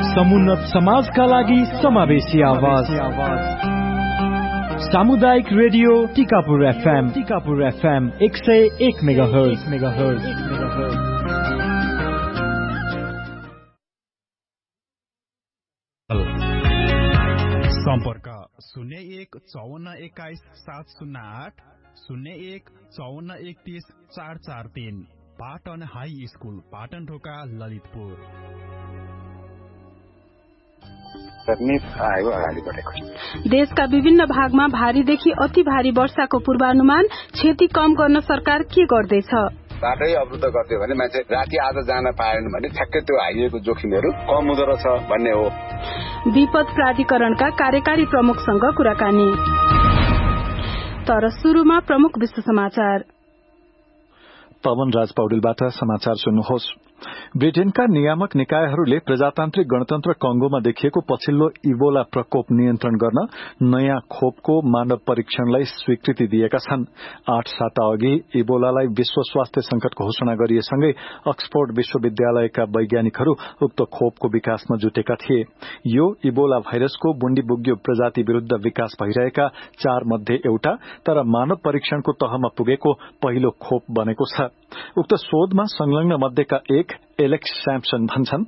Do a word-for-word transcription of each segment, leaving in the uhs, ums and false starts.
समुन्नत समाजका लागि समावेशी आवाज सामुदायिक radio Tikapur FM Tikapur FM एक सय एक मेगाहर्ज मेगाहर्ज सम्पर्क शून्य एक चौवन्न एक्काइस सात शून्य आठ शून्य एक चौवन्न एकतीस चार चार तीन पाटन हाई स्कूल पाटन ढोका ललितपुर। देशका विभिन्न भागमा भारीदेखि अति भारी वर्षाको पूर्वानुमान, क्षति कम गर्न सरकार के गर्दैछ? बाटै अवरुद्ध गरिदियो भने मान्छे राति आज जान पाएन भने ठ्याक्कै त्यो हाइवेको जोखिमहरू कम हुँदो रहेछ भन्ने हो। विपद प्राधिकरणका कार्यकारी प्रमुखसँग कुराकानी। तर सुरुमा प्रमुख विश्व समाचार। पवन राज पौडेलबाट समाचार सुन्नुहोस्। ब्रिटेनका नियामक निकायहरूले प्रजातान्त्रिक गणतन्त्र कंगोमा देखिएको पछिल्लो इबोला प्रकोप नियन्त्रण गर्न नयाँ खोपको मानव परीक्षणलाई स्वीकृति दिएका छन्। आठ साता अघि इबोलालाई विश्व स्वास्थ्य संकटको घोषणा गरिएसँगै अक्सफोर्ड विश्वविद्यालयका वैज्ञानिकहरू उक्त खोपको विकासमा जुटेका थिए। यो इबोला भाइरसको बुण्डीबुग्यो प्रजाति विरूद्ध विकास भइरहेका चार मध्ये एउटा, तर मानव परीक्षणको तहमा पुगेको पहिलो खोप बनेको छ। उक्त शोधमा संलग्न मध्येका एक एलेक्स स्याम्पसन भन्छन्,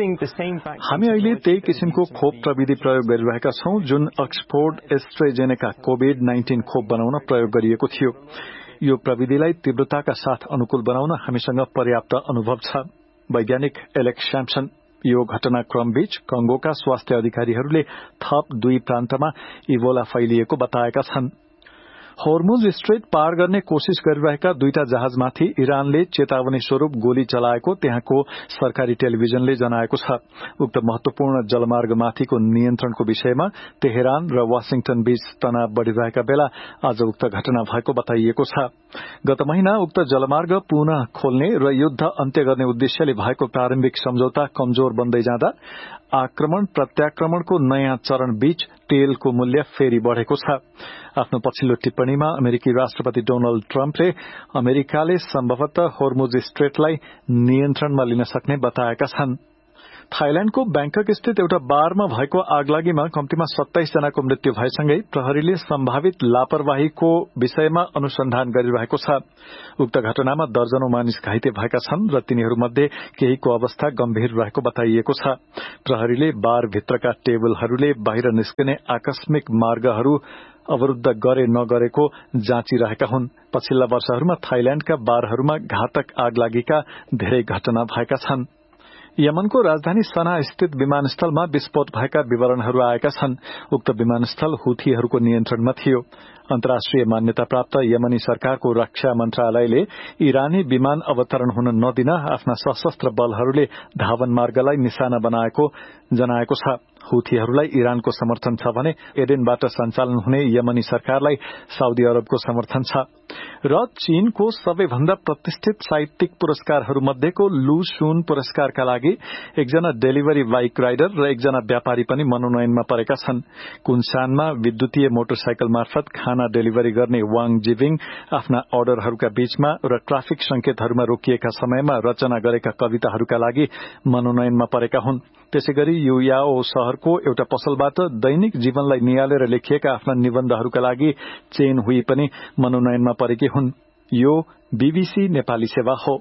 हामी अहिले त्यही किसिमको खोप प्रविधि प्रयोग गरिरहेका छौं जुन अक्सफोर्ड एस्ट्रेजेनेका कोभिड नाइन्टीन खोप बनाउन प्रयोग गरिएको थियो। यो प्रविधिलाई तीव्रताका साथ अनुकूल बनाउन हामीसँग पर्याप्त अनुभव छ। वैज्ञानिक एलेक्स स्याम्पसन यो घटनाक्रमबीच कंगोका स्वास्थ्य अधिकारीहरूले थप दुई प्रान्तमा इबोला फैलिएको बताएका छन्। होर्मुज स्ट्रेट पार गर्ने कोशिश गरिरहेका दुईटा जहाजमाथि इरानले चेतावनी स्वरूप गोली चलाएको त्यहाँको सरकारी टेलिभिजनले जनाएको छ। उक्त महत्वपूर्ण जलमार्गमाथिको नियन्त्रणको विषयमा तेहरान र वाशिंगटन बीच तनाव बढ़िरहेका बेला आज उक्त घटना भएको बताइएको छ। गत महिना उक्त जलमार्ग पुनः खोल्ने र युद्ध अन्त्य गर्ने उद्देश्यले भएको प्रारम्भिक सम्झौता कमजोर बन्दै जाँदा आक्रमण प्रत्याक्रमणको नयाँ चरण बीच तेलको मूल्य फेरि बढ़ेको छ। आफ्नो पछिल्लो टिप्पणीमा अमेरिकी राष्ट्रपति डोनाल्ड ट्रम्पले अमेरिकाले सम्भवतः होर्मुज स्ट्रेटलाई नियन्त्रणमा लिन सक्ने बताएका छन्। थाइल्याण्डको ब्याङ्कक स्थित एउटा बारमा भएको आगलागीमा कम्तीमा सत्ताइस जनाको मृत्यु भएसँगै प्रहरीले सम्भावित लापरवाहीको विषयमा अनुसन्धान गरिरहेको छ। उक्त घटनामा दर्जनौं मानिस घाइते भएका छन् र तिनीहरूमध्ये केहीको अवस्था गम्भीर रहेको बताइएको छ। प्रहरीले बारभित्रका टेबलहरूले बाहिर निस्कने आकस्मिक मार्गहरू अवरुद्ध गरे नगरेको जाँचिरहेका हुन्। पछिल्ला वर्षहरूमा थाइल्याण्डका बारहरूमा घातक आगलागीका धेरै घटना भएका छन्। यमनको राजधानी सना स्थित विमानस्थलमा विस्फोट भएका विवरणहरू आएका छन्। उक्त विमानस्थल हुथीहरूको नियन्त्रणमा थियो। अन्तर्राष्ट्रिय मान्यता प्राप्त यमनी सरकारको रक्षा मन्त्रालयले इरानी विमान अवतरण हुन नदिन आफ्ना सशस्त्र बलहरूले धावन मार्गलाई निशाना बनाएको जनाएको छ। हुथीहरूलाई इरानको समर्थन छ भने एडेनबाट सञ्चालन हुने यमनी सरकारलाई साउदी अरबको समर्थन छ। र चीनको सबैभन्दा प्रतिष्ठित साहित्यिक पुरस्कारहरूमध्येको लु सुन पुरस्कारका लागि एकजना डेलिभरी बाइक राइडर र एकजना व्यापारी पनि मनोनयनमा परेका छन्। कुनसानमा विद्युतीय मोटरसाइकल मार्फत खाना डेलिभरी गर्ने वाङ जिबिङ आफ्ना अर्डरहरूका बीचमा र ट्राफिक संकेतहरूमा रोकिएका समयमा रचना गरेका कविताहरूका लागि मनोनयनमा परेका हुन्। त्यसैगरी युयाओ शहरको एउटा पसलबाट दैनिक जीवनलाई नियालेर लेखिएका आफ्ना निबन्धहरूका लागि चेन हुई पनि मनोनयनमा परेकी हुन्। यो बीबीसी नेपाली सेवा हो।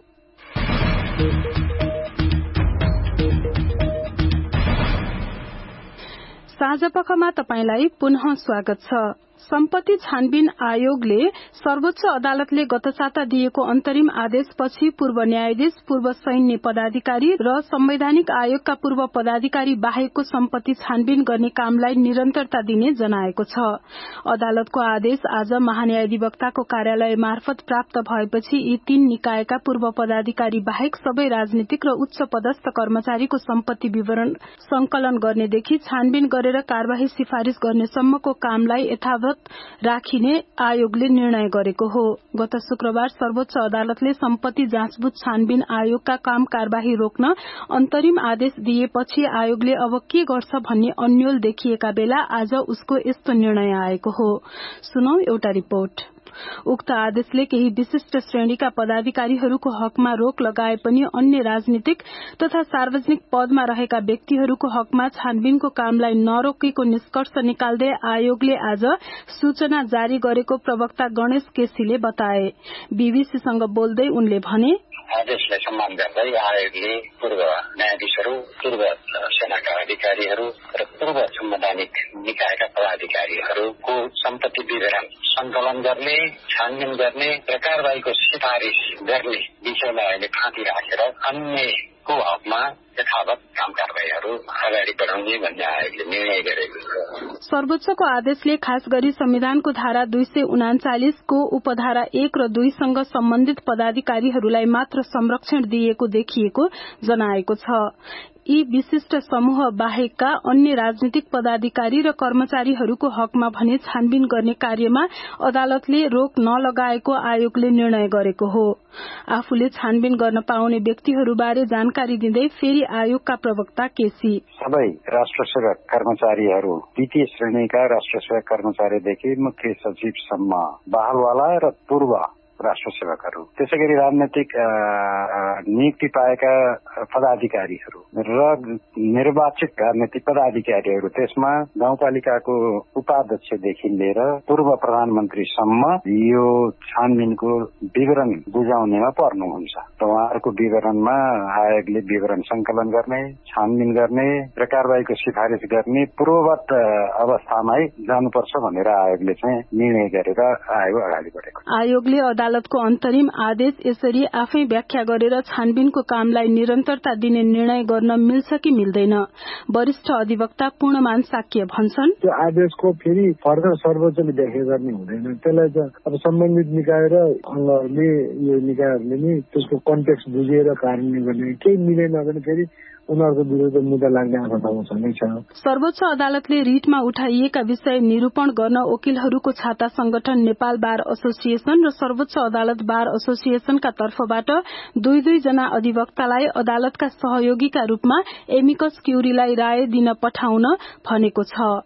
साँझपखमा तपाईंलाई पुनः स्वागत छ। सम्पत्ति छानबिन आयोगले सर्वोच्च अदालतले गत साता दिएको अन्तरिम आदेशपछि पूर्व न्यायाधीश, पूर्व सैन्य पदाधिकारी र संवैधानिक आयोगका पूर्व पदाधिकारी बाहेकको सम्पत्ति छानबिन गर्ने कामलाई निरन्तरता दिने जनाएको छ। अदालतको आदेश आज महान्यायाधिवक्ताको कार्यालय मार्फत प्राप्त भएपछि यी तीन निकायका पूर्व पदाधिकारी बाहेक सबै राजनीतिक र उच्च पदस्थ कर्मचारीको सम्पत्ति विवरण संकलन गर्नेदेखि छानबिन गरेर कार्यवाही सिफारिश गर्नेसम्मको कामलाई यथावत राखिने आयोगले निर्णय गरेको हो। गत शुक्रबार सर्वोच्च अदालतले सम्पत्ति जाँचबुझ छानबिन आयोगका काम कार्यवाही रोक्न अन्तरिम आदेश दिएपछि आयोगले अब के गर्छ भन्ने अन्योल देखिएका बेला आज उसको यस्तो निर्णय आएको हो। सुनौ एउटा रिपोर्ट। उक्त आदेशले केही विशिष्ट श्रेणीका पदाधिकारीहरूको हकमा रोक लगाए पनि अन्य राजनीतिक तथा सार्वजनिक पदमा रहेका व्यक्तिहरूको हकमा छानबिनको कामलाई नरोकेको निष्कर्ष निकाल्दै आयोगले आज सूचना जारी गरेको प्रवक्ता गणेश केसीले बताए। बीबीसीसँग बोल्दै उनले भने, आदेशलाई सम्मान गर्दै आयोगले पूर्व न्यायाधीशहरू, पूर्व सेनाका अधिकारीहरू र पूर्व संवैधानिक निकायका पदाधिकारीहरूको सम्पत्ति विवरण संकलन गर्ने, छानबिन गर्ने र कारबाहीको सिफारिश गर्ने विषयमा अहिले थाँती राखेर अन्यको हकमा यथावत काम कारबाहीहरू अगाडि बढाउने भन्ने आयोगले निर्णय गरेको छ। सर्वोच्चको आदेशले खास गरी संविधानको धारा दुई सय उनाचालिसको उपधारा एक र दुईसँग सम्बन्धित पदाधिकारीहरूलाई मात्र संरक्षण दिएको देखिएको जनाएको छ। यी विशिष्ट समूह बाहेकका अन्य राजनीतिक पदाधिकारी र कर्मचारीहरूको हकमा भने छानबिन गर्ने कार्यमा अदालतले रोक नलगाएको आयोगले निर्णय गरेको हो। आफूले छानबिन गर्न पाउने व्यक्तिहरूबारे जानकारी दिँदै फेरि आयोगका प्रवक्ता केसी, सबै राष्ट्र सेवक कर्मचारीहरू द्वितीय श्रेणीका राष्ट्र सेवक कर्मचारीदेखि मुख्य सचिवसम्म बहालवाला र पूर्व राष्ट्र सेवकहरू, त्यसै गरी राजनैतिक नियुक्ति पाएका पदाधिकारीहरू र निर्वाचित राजनैतिक पदाधिकारीहरू, त्यसमा गाउँपालिकाको उपाध्यक्षदेखि लिएर पूर्व प्रधानमन्त्रीसम्म यो छानबिनको विवरण बुझाउनेमा पर्नुहुन्छ र उहाँहरूको विवरणमा आयोगले विवरण संकलन गर्ने, छानबिन गर्ने र कारबाहीको सिफारिस गर्ने पूर्ववत अवस्थामै जानुपर्छ भनेर आयोगले चाहिँ निर्णय गरेर आयोग अगाडि बढेको। आयोगले अदालतको अन्तरिम आदेश यसरी आफै व्याख्या गरेर छानबिनको कामलाई निरन्तरता दिने निर्णय गर्न मिल्छ कि मिल्दैन? वरिष्ठ अधिवक्ता पूर्णमान साक्य भन्छन्, त्यो आदेशको फेरि फर्दर सर्वोच्चले व्याख्या गर्ने हुँदैन। त्यसलाई त अब सम्बन्धित निकाय र अङ्गहरूले यो निकायहरूले नि त्यसको कन्टेक्स्ट बुझेर कार्यान्वयन गर्ने, केही मिलेन भने फेरि उनीहरूको विरुद्ध मुद्दा लाग्ने आशंका छँदैछ। सर्वोच्च अदालतले रिटमा उठाइएका विषय निरूपण गर्न वकिलहरूको छाता संगठन नेपाल बार एसोसिएशन र सर्वोच्च अदालत बार एसोसिएशनका तर्फबाट दुई दुई जना अधिवक्तालाई अदालतका सहयोगीका रूपमा एमिकस क्यूरीलाई राय दिन पठाउन भनेको छ।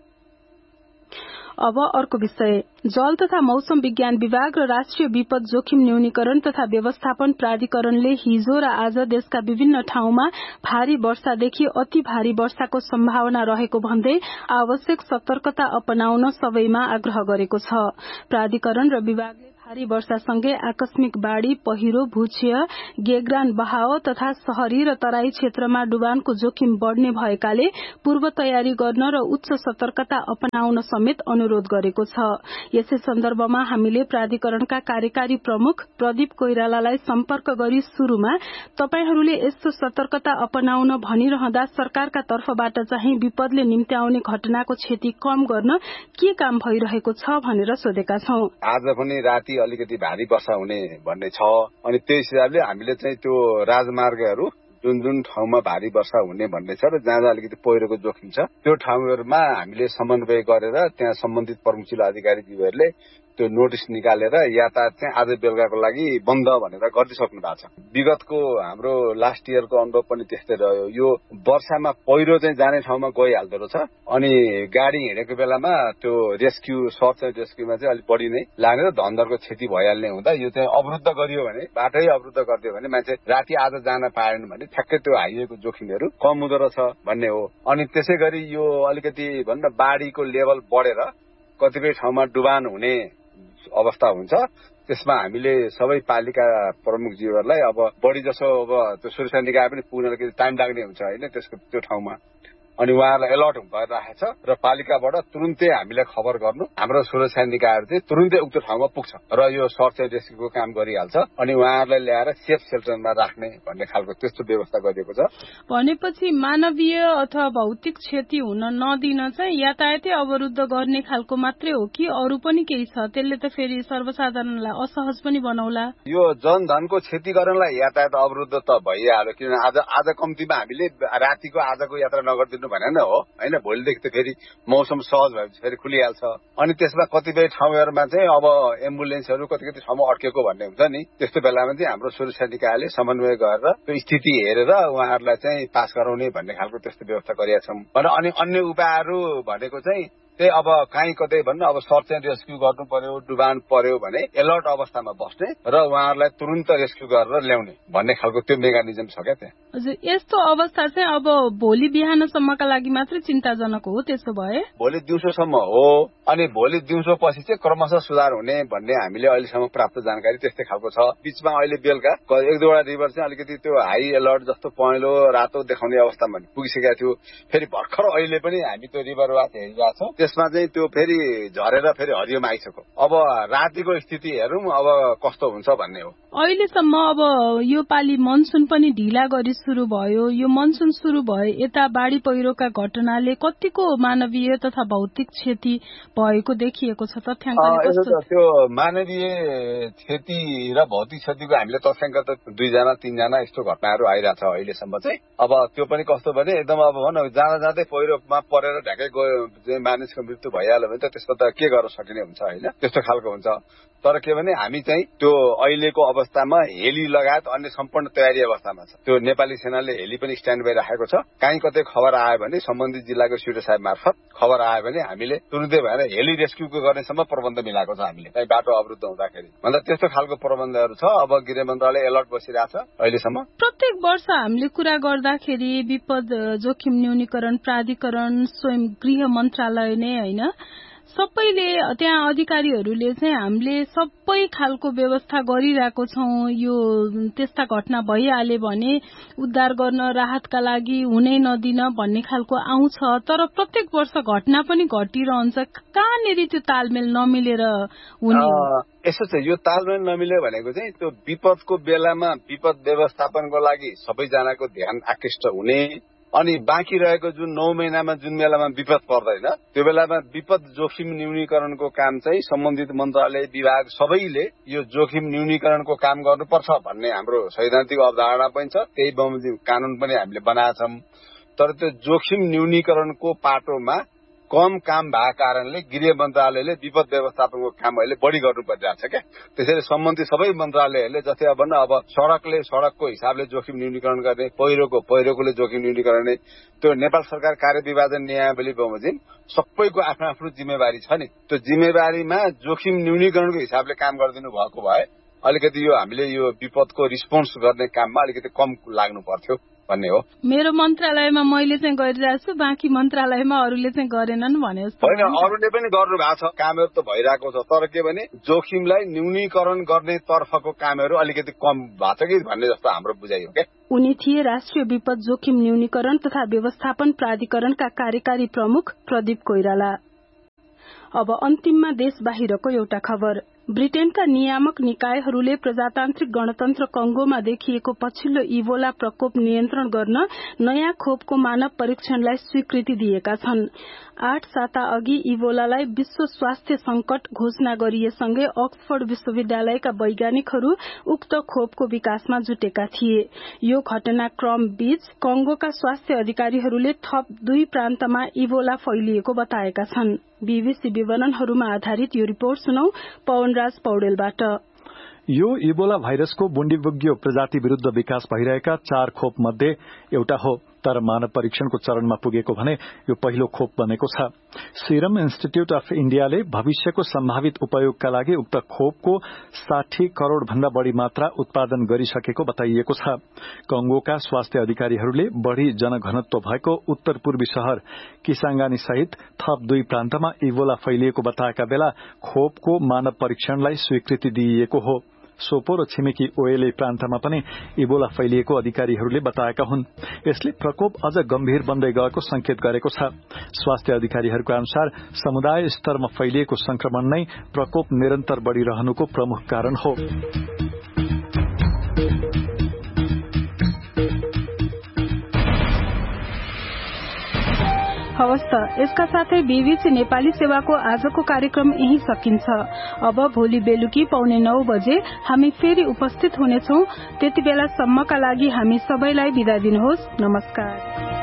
अब अर्को विषय, जल तथा मौसम विज्ञान विभाग र राष्ट्रिय विपद जोखिम न्यूनीकरण तथा व्यवस्थापन प्राधिकरणले हिजो र आज देशका विभिन्न ठाउँमा भारी वर्षादेखि अति भारी वर्षाको सम्भावना रहेको भन्दै आवश्यक सतर्कता अपनाउन सबैमा आग्रह गरेको छ। प्राधिकरण र विभागले भारी वर्षासँगै आकस्मिक बाढ़ी, पहिरो, भूक्षय, गेग्रान बहाव तथा शहरी र तराई क्षेत्रमा डुबानको जोखिम बढ़ने भएकाले पूर्व तयारी गर्न र उच्च सतर्कता अपनाउन समेत अनुरोध गरेको छ। यसै सन्दर्भमा हामीले प्राधिकरणका कार्यकारी प्रमुख प्रदीप कोइरालालाई सम्पर्क गरी शुरूमा तपाईहरूले यस्तो सतर्कता अपनाउन भनिरहँदा सरकारका तर्फबाट चाहिँ विपदले निम्त्याउने घटनाको क्षति कम गर्न के काम भइरहेको छ भनेर सोधेका छौं। आज पनि राति अलिकति भारी वर्षा हुने भन्ने छ, अनि त्यही हिसाबले हामीले चाहिँ त्यो राजमार्गहरू जुन जुन ठाउँमा भारी वर्षा हुने भन्ने छ र जहाँ जहाँ अलिकति पहिरोको जोखिम छ त्यो ठाउँहरूमा हामीले समन्वय गरेर त्यहाँ सम्बन्धित प्रमुख जिल्ला अधिकारीज्यूहरूले त्यो नोटिस निकालेर यातायात चाहिँ आज बेलुकाको लागि बन्द भनेर गरिसक्नु भएको छ। विगतको हाम्रो लास्ट इयरको अनुभव पनि त्यस्तै रह्यो। यो वर्षामा पहिरो चाहिँ जाने ठाउँमा गइहाल्दो रहेछ, अनि गाडी हिँडेको बेलामा त्यो रेस्क्यू सर्च एन्ड रेस्क्यूमा चाहिँ अलिक बढी नै लाग्ने र धनधरको क्षति भइहाल्ने हुँदा यो चाहिँ अवरुद्ध गरियो भने, बाटै अवरुद्ध गरिदियो भने मान्छे राति आज जान पाएन भने ठ्याक्कै त्यो हाइवेको जोखिमहरू कम हुँदो रहेछ भन्ने हो। अनि त्यसै गरी यो अलिकति भन्न बाढीको लेभल बढेर कतिपय ठाउँमा डुबान हुने अवस्था हुन्छ, त्यसमा हामीले सबै पालिका प्रमुखज्यूहरूलाई अब बढी जसो अब त्यो सुरक्षा निकाय पनि पुग्न अलिकति टाइम लाग्ने हुन्छ होइन त्यसको त्यो ठाउँमा, अनि उहाँहरूलाई अलर्ट भएर राखेको छ र पालिकाबाट तुरुन्तै हामीलाई खबर गर्नु, हाम्रो सुरक्षा निकायहरू चाहिँ तुरुन्तै उक्त ठाउँमा पुग्छ र यो सर्च एन्ड रेस्क्यूको काम गरिहाल्छ, अनि उहाँहरूलाई ल्याएर सेफ सेल्टरमा राख्ने भन्ने खालको त्यस्तो व्यवस्था गरिएको छ। भनेपछि मानवीय अथवा भौतिक क्षति हुन नदिन चाहिँ यातायातै अवरुद्ध गर्ने खालको मात्रै हो कि अरू पनि केही छ? त्यसले त फेरि सर्वसाधारणलाई असहज पनि बनाउला। यो जनधनको क्षति गर्नलाई यातायात अवरुद्ध त भइहाल्यो, किनभने आज आज कम्तीमा हामीले रातिको आजको यात्रा नगरिदिनु भने न हो होइन, भोलिदेखि त फेरि मौसम सहज भएपछि फेरि खुलिहाल्छ। अनि त्यसमा कतिपय ठाउँहरूमा चाहिँ अब एम्बुलेन्सहरू कति कति ठाउँमा अड्केको भन्ने हुन्छ नि, त्यस्तो बेलामा चाहिँ हाम्रो सुरक्षा निकायले समन्वय गरेर त्यो स्थिति हेरेर उहाँहरूलाई चाहिँ पास गराउने भन्ने खालको त्यस्तो व्यवस्था गरिएका छौँ। अनि अन्य उपायहरू भनेको चाहिँ त्यही अब काहीँ कतै भन्नु अब सर्च एन्ड रेस्क्यु गर्नु पर्यो, डुबान पर्यो भने एलर्ट अवस्थामा बस्ने र उहाँहरूलाई तुरुन्त रेस्क्यु गरेर ल्याउने भन्ने खालको त्यो मेकानिजम छ क्या त्यहाँ। हजुर, यस्तो अवस्था चाहिँ अब भोलि बिहानसम्मका लागि मात्रै चिन्ताजनक हो त्यसो भए? भोलि दिउँसोसम्म हो, अनि भोलि दिउँसो पछि चाहिँ क्रमशः सुधार हुने भन्ने हामीले अहिलेसम्म प्राप्त जानकारी त्यस्तै खालको छ। बीचमा अहिले बेलुका एक दुईवटा रिभर चाहिँ अलिकति त्यो हाई अलर्ट जस्तो पहेँलो रातो देखाउने अवस्थामा पुगिसकेको थियो। फेरि भर्खर अहिले पनि हामी त्यो रिभर वाच हेरिरहेको छौँ, त्यसमा चाहिँ त्यो फेरि झरेर फेरि हरियोमा आइसक्यो। अब रातिको स्थिति हेरौँ अब कस्तो हुन्छ भन्ने हो। अहिलेसम्म अब यो पालि मनसुन पनि ढिला गरी सुरु भयो। यो मनसुन सुरु भए यता बाढी पहिरोका घटनाले कतिको मानवीय तथा भौतिक क्षति भएको देखिएको छ? तथ्याङ्कले कस्तो? त्यो मानवीय क्षति र भौतिक क्षतिको हामीले तथ्याङ्क त दुईजना तीनजना यस्तो घटनाहरू आइरहेछ अहिलेसम्म चाहिँ। अब त्यो पनि कस्तो भने एकदम अब भनौँ जाँदा जाँदै पहिरोमा परेर ढ्याकै गयो मानिसको मृत्यु भइहाल्यो भने त त्यसको त के गर्न सकिने हुन्छ होइन, त्यस्तो खालको हुन्छ। तर के भने हामी चाहिँ त्यो अहिलेको अवस्थामा हेली लगायत अन्य सम्पूर्ण तयारी अवस्थामा छ। त्यो नेपाली सेनाले हेली पनि स्ट्यान्ड बाई राखेको छ। काहीँ कतै खबर आयो भने सम्बन्धित जिल्लाको सिडो साहेब मार्फत खबर आयो भने हामीले तुरुन्तै भएर हेली रेस्क्युको गर्नेसम्म प्रबन्ध मिलाएको छ हामीले, कहीँ बाटो अवरुद्ध हुँदाखेरि भन्दा त्यस्तो खालको प्रबन्धहरू छ। अब गृह मन्त्रालय अलर्ट बसिरहेछ अहिलेसम्म। प्रत्येक वर्ष हामीले कुरा गर्दाखेरि विपद जोखिम न्यूनीकरण प्राधिकरण स्वयं गृह मन्त्रालय नै होइन, सबैले त्यहाँ अधिकारीहरूले चाहिँ हामीले सबै खालको व्यवस्था गरिरहेको छौं, यो त्यस्ता घटना भइहाले भने उद्धार गर्न राहतका लागि हुनै नदिन भन्ने खालको आउँछ। तर प्रत्येक वर्ष घटना पनि घटिरहन्छ। कहाँनिर त्यो तालमेल नमिलेर हुने? यसो छ, यो तालमेल नमिल्यो भनेको चाहिँ त्यो विपदको बेलामा विपद व्यवस्थापनको लागि सबैजनाको ध्यान आकृष्ट हुने, अनि बाँकी रहेको जुन नौ महिनामा जुन बेलामा विपद पर्दैन त्यो बेलामा विपद जोखिम न्यूनीकरणको काम चाहिँ सम्बन्धित मन्त्रालय विभाग सबैले यो जोखिम न्यूनीकरणको काम गर्नुपर्छ भन्ने हाम्रो सैद्धान्तिक अवधारणा पनि छ। त्यही बमोजिम कानून पनि हामीले बनाएका छौं। तर त्यो जोखिम न्यूनीकरणको पाटोमा कम काम भएको कारणले गृह मन्त्रालयले विपद व्यवस्थापनको काम अहिले बढी गर्नु परिरहेको छ क्या। त्यसैले सम्बन्धित सबै मन्त्रालयहरूले जस्तै अब भन्न अब सड़कले सड़कको हिसाबले जोखिम न्यूनीकरण गर्ने, पहिरोको पहिरोकोले जोखिम न्यूनीकरण गर्ने, त्यो नेपाल सरकार कार्य विभाजन नियमावली बमोजिम सबैको आफ्नो आफ्नो जिम्मेवारी छ नि। त्यो जिम्मेवारीमा जोखिम न्यूनीकरणको हिसाबले काम गरिदिनु भएको भए अलिकति यो हामीले यो विपदको रिस्पोन्स गर्ने काममा अलिकति कम लाग्नु पर्थ्यो भन्ने हो। मेरो मन्त्रालयमा मैले चाहिँ गरिरहेको छु, बाँकी मन्त्रालयमा अरूले चाहिँ गरेनन् भने जस्तो होइन। अरूले पनि गर्नु भएको छ, कामहरू त भइरहेको छ। तर के भने जोखिमलाई न्यूनीकरण गर्ने तर्फको कामहरू अलिकति कम भएको छ कि भन्ने जस्तो हाम्रो बुझाइ हो क्या। उनी थिए राष्ट्रिय विपद जोखिम न्यूनीकरण तथा व्यवस्थापन प्राधिकरणका कार्यकारी प्रमुख प्रदीप कोइराला। अब अन्तिममा देश बाहिरको एउटा खबर। ब्रिटेनका नियामक निकायहरूले प्रजातान्त्रिक गणतन्त्र कंगोमा देखिएको पछिल्लो इबोला प्रकोप नियन्त्रण गर्न नयाँ खोपको मानव परीक्षणलाई स्वीकृति दिएका छन्। आठ साता अघि इबोलालाई विश्व स्वास्थ्य संकट घोषणा गरिएसँगै अक्सफोर्ड विश्वविद्यालयका वैज्ञानिकहरू उक्त खोपको विकासमा जुटेका थिए। यो घटनाक्रम बीच कंगोका स्वास्थ्य अधिकारीहरूले थप दुई प्रान्तमा इबोला फैलिएको बताएका छन्। बीबीसी विवरणहरूमा आधारित यो रिपोर्ट सुनौ पवनराज पौडेलबाट। यो इबोला भाइरसको बुण्डीबुग्यो प्रजाति विरूद्ध विकास भइरहेका चार खोप मध्ये एउटा हो, तर मानव परीक्षणको चरणमा पुगेको भने यो पहिलो खोप बनेको छ। सीरम इन्स्टिट्यूट अफ इण्डियाले भविष्यको सम्भावित उपयोगका लागि उक्त खोपको साठी करोड़ भन्दा बढ़ी मात्रा उत्पादन गरिसकेको बताइएको छ। कंगोका स्वास्थ्य अधिकारीहरूले बढ़ी जनघनत्व भएको उत्तर पूर्वी शहर किसांगानी सहित थप दुई प्रान्तमा इबोला फैलिएको बताएका बेला खोपको मानव परीक्षणलाई स्वीकृति दिइएको हो। सोपो र छिमेकी ओएले प्रान्तमा पनि इबोला फैलिएको अधिकारीहरूले बताएका हुन्। यसले प्रकोप अझ गम्भीर बन्दै गएको संकेत गरेको छ। स्वास्थ्य अधिकारीहरूको अनुसार समुदाय स्तरमा फैलिएको संक्रमण नै प्रकोप निरन्तर बढ़िरहनुको प्रमुख कारण हो। हवस् त, यसका साथै बीबीसी नेपाली सेवाको आजको कार्यक्रम यही सकिन्छ। अब भोलि बेलुकी पौने नौ बजे हामी फेरि उपस्थित हुनेछौं। त्यति बेलासम्मका लागि हामी सबैलाई बिदा दिनुहोस्। नमस्कार।